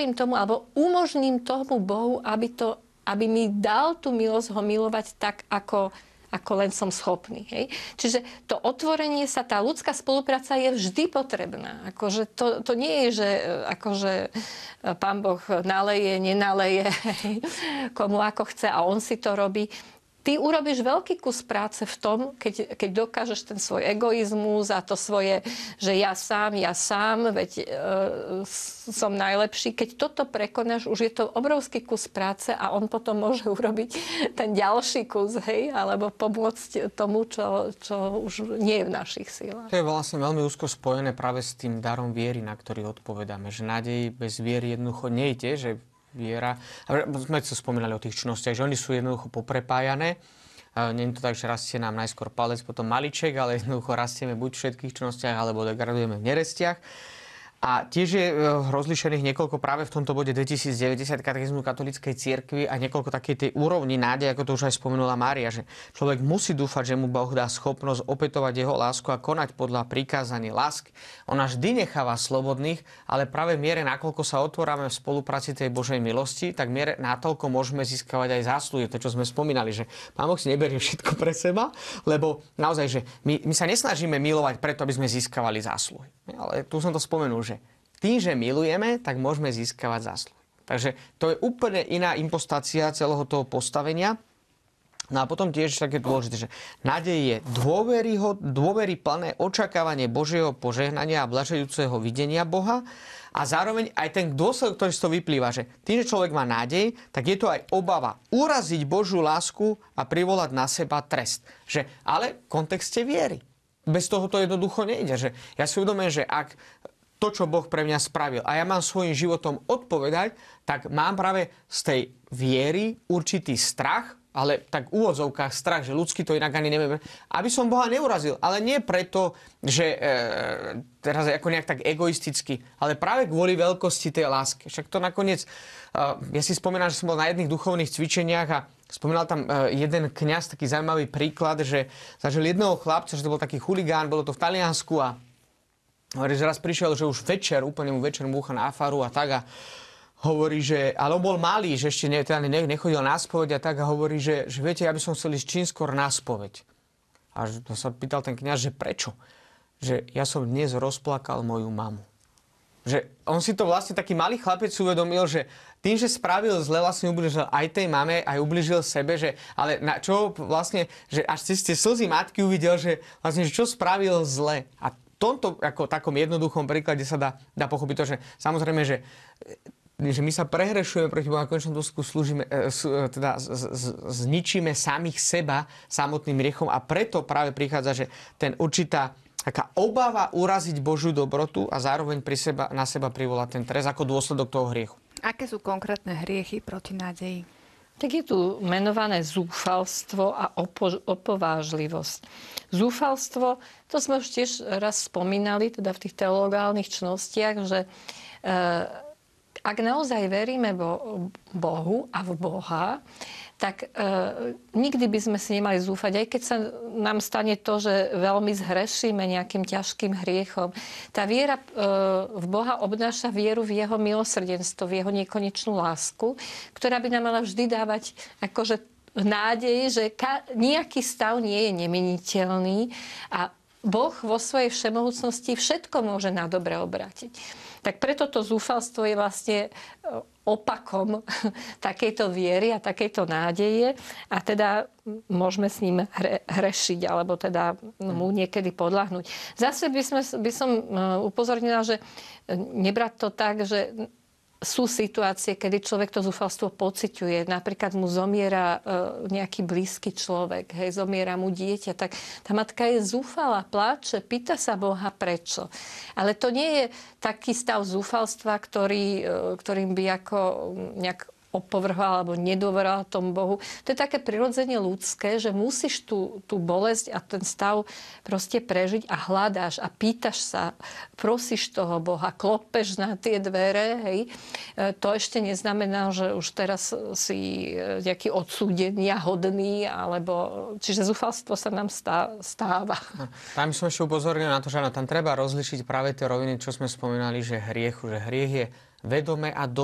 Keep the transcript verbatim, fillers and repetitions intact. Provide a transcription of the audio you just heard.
dovolím tomu, alebo umožním tomu Bohu, aby, to, aby mi dal tú milosť ho milovať tak, ako, ako len som schopný. Hej? Čiže to otvorenie sa, tá ľudská spolupráca je vždy potrebná. Akože to, to nie je, že akože Pán Boh naleje, nenaleje, hej, komu ako chce a on si to robí. Ty urobíš veľký kus práce v tom, keď, keď dokážeš ten svoj egoizmus a to svoje, že ja sám, ja sám, veď e, som najlepší. Keď toto prekonáš, už je to obrovský kus práce a on potom môže urobiť ten ďalší kus, hej, alebo pomôcť tomu, čo, čo už nie je v našich silách. To je vlastne veľmi úzko spojené práve s tým darom viery, na ktorý odpovedáme. Že nádej bez viery jednoducho nejde, že viera. A sme sa spomínali o tých činnostiach, že oni sú jednoducho poprepájané. Nie je to tak, že rastie nám najskôr palec, potom maliček, ale jednoducho rastieme buď v všetkých činnostiach, alebo degradujeme v nerestiach. A tiež je rozlišených niekoľko práve v tomto bode dvetisícdeväťdesiat katechizmu katolíckej cirkvi a niekoľko takej tej úrovni nádej, ako to už aj spomenula Mária, že človek musí dúfať, že mu Boh dá schopnosť opätovať jeho lásku a konať podľa prikázaní lásky. Ona vždy necháva slobodných, ale práve v miere, nakoľko sa otvárame v spolupráci tej Božej milosti, tak v miere natoľko môžeme získavať aj zásluhy. To, čo sme spomínali, že Pán Boh si neberie všetko pre seba, lebo naozaj, že my, my sa nesnažíme milovať preto, aby sme získavali zásluhy. Ale tu som to spomenul, že tým, že milujeme, tak môžeme získavať zásluhy. Takže to je úplne iná impostácia celého toho postavenia. No a potom tiež také dôležité, že nádej je dôveryplné očakávanie Božieho požehnania a blažejúceho videnia Boha a zároveň aj ten dôsledok, ktorý z toho vyplýva, že tým, že človek má nádej, tak je to aj obava uraziť Božiu lásku a privolať na seba trest. Že, ale v kontexte viery. Bez toho to jednoducho nejde. Že ja si uvedomujem, že ak to, čo Boh pre mňa spravil a ja mám svojím životom odpovedať, tak mám práve z tej viery určitý strach, ale tak v úvodzovkách strach, že ľudsky to inak ani nevieme, aby som Boha neurazil. Ale nie preto, že e, teraz ako nejak tak egoisticky, ale práve kvôli veľkosti tej lásky. Však to nakoniec, e, ja si spomínam, že som bol na jedných duchovných cvičeniach a spomínal tam jeden kňaz, taký zaujímavý príklad, že zažil jedného chlapca, že to bol taký chuligán, bolo to v Taliansku a hovorí, že raz prišiel, že už večer, úplne mu večer múcha na faru a tak a hovorí, že, ale on bol malý, že ešte ne, teda nechodil na spoveď a tak a hovorí, že, že viete, ja by som chcel ísť čím skôr na spoveď. A to sa pýtal ten kňaz, že prečo? Že ja som dnes rozplakal moju mamu. Že on si to vlastne taký malý chlapec uvedomil, že tým, že spravil zle, vlastne ubližil aj tej mame, aj ubližil sebe, že, ale na čo vlastne, že až cez tie slzy matky uvidel, že vlastne, že čo spravil zle. A v tomto ako takom jednoduchom príklade sa dá, dá pochopiť to, že samozrejme, že, že my sa prehrešujeme proti Bohu a konečnom dôsledku slúžime, teda z, z, zničíme samých seba samotným hriechom a preto práve prichádza, že ten určitá taká obava uraziť Božiu dobrotu a zároveň pri seba, na seba privolať ten trest ako dôsledok toho hriechu. Aké sú konkrétne hriechy proti nádeji? Tak je tu menované zúfalstvo a opo- opovážlivosť. Zúfalstvo, to sme už tiež raz spomínali, teda v tých teologálnych čnostiach, že e, ak naozaj veríme Bo- Bohu a v Boha, tak e, nikdy by sme si nemali zúfať. Aj keď sa nám stane to, že veľmi zhrešíme nejakým ťažkým hriechom. Tá viera e, v Boha obnáša vieru v jeho milosrdenstvo, v jeho nekonečnú lásku, ktorá by nám mala vždy dávať akože nádej, že ka- nejaký stav nie je nemeniteľný a Boh vo svojej všemohúcnosti všetko môže na dobre obrátiť. Tak preto to zúfalstvo je vlastne opakom takejto viery a takejto nádeje a teda môžeme s ním hre, hrešiť alebo teda mu niekedy podľahnúť. Zase by, sme, by som upozornila, že nebrať to tak, že sú situácie, kedy človek to zúfalstvo pociťuje. Napríklad mu zomiera nejaký blízky človek, hej, zomiera mu dieťa. Tak tá matka je zúfala, pláče, pýta sa Boha prečo. Ale to nie je taký stav zúfalstva, ktorý, ktorým by ako nejak opovrhal alebo nedôveroval tomu Bohu. To je také prirodzene ľudské, že musíš tú, tú bolesť a ten stav proste prežiť a hľadáš a pýtaš sa, prosíš toho Boha, klopeš na tie dvere, hej. To ešte neznamená, že už teraz si nejaký odsúdený a hodný, alebo... Čiže zúfalstvo sa nám stáva. No, tam som ešte upozornil na to, že áno, tam treba rozlišiť práve tie roviny, čo sme spomínali, že hriechu, že hriech je vedome a do